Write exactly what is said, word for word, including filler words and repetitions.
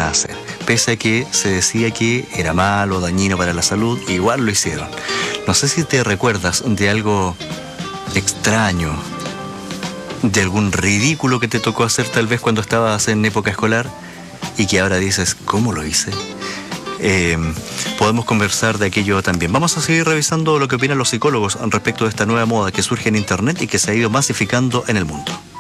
a hacer. Pese a que se decía que era malo, dañino para la salud, igual lo hicieron. No sé si te recuerdas de algo extraño, de algún ridículo que te tocó hacer tal vez cuando estabas en época escolar y que ahora dices, ¿cómo lo hice? Eh, podemos conversar de aquello también. Vamos a seguir revisando lo que opinan los psicólogos respecto de esta nueva moda que surge en internet y que se ha ido masificando en el mundo.